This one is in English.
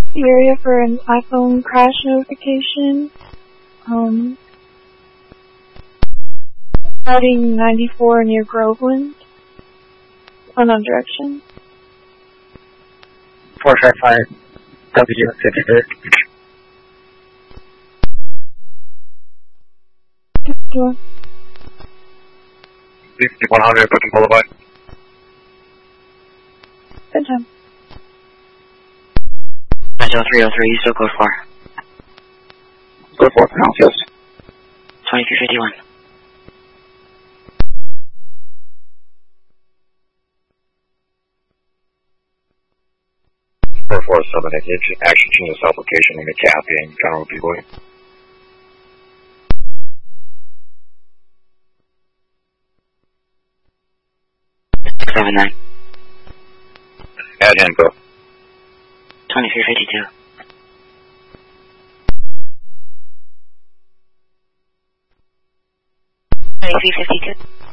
the area for an iPhone crash notification. Routing 94 near Groveland. Unknown direction. 455 W56. 5100 Brooklyn Boulevard. Good time. 303, still code 4. Code 4, Council. 2351. Action change this application in the Kathy and General People. 79. Add info. 2352. 2352.